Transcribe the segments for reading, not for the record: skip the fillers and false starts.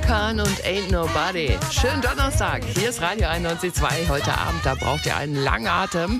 Khan und Ain't Nobody. Schönen Donnerstag. Hier ist Radio 91.2. Heute Abend, da braucht ihr einen langen Atem.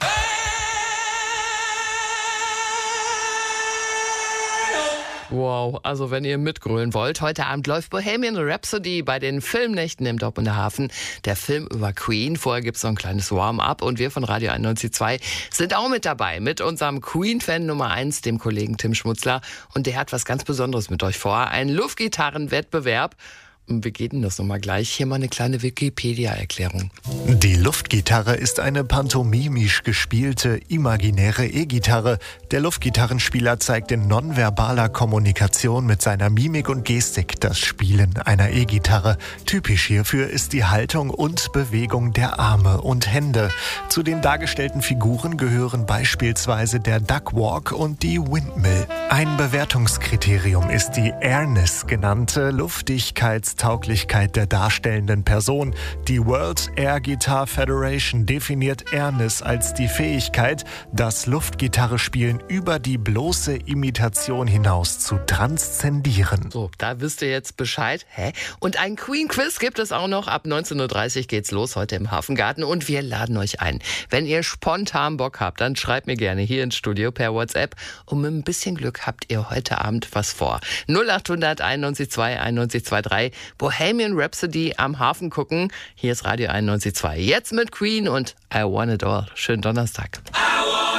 Wow, also wenn ihr mitgrölen wollt, heute Abend läuft Bohemian Rhapsody bei den Filmnächten im Dortmunder Hafen. Der Film über Queen. Vorher gibt's noch ein kleines Warm-up und wir von Radio 91.2 sind auch mit dabei. Mit unserem Queen-Fan Nummer 1, dem Kollegen Tim Schmutzler. Und der hat was ganz Besonderes mit euch vor. Ein Luftgitarrenwettbewerb. Und wie geht denn das nochmal gleich? Hier mal eine kleine Wikipedia-Erklärung. Die Luftgitarre ist eine pantomimisch gespielte, imaginäre E-Gitarre. Der Luftgitarrenspieler zeigt in nonverbaler Kommunikation mit seiner Mimik und Gestik das Spielen einer E-Gitarre. Typisch hierfür ist die Haltung und Bewegung der Arme und Hände. Zu den dargestellten Figuren gehören beispielsweise der Duckwalk und die Windmill. Ein Bewertungskriterium ist die Airness genannte Luftigkeitstauglichkeit der darstellenden Person. Die World Air Guitar Federation definiert Airness als die Fähigkeit, das Luftgitarrespielen über die bloße Imitation hinaus zu transzendieren. So, da wisst ihr jetzt Bescheid. Und ein Queen-Quiz gibt es auch noch. Ab 19.30 Uhr geht's los heute im Hafengarten und wir laden euch ein. Wenn ihr spontan Bock habt, dann schreibt mir gerne hier ins Studio per WhatsApp. Und mit ein bisschen Glück habt ihr heute Abend was vor. 0800 91 2 91 23 Bohemian Rhapsody am Hafen gucken. Hier ist Radio 91.2. Jetzt mit Queen und I Want It All. Schönen Donnerstag.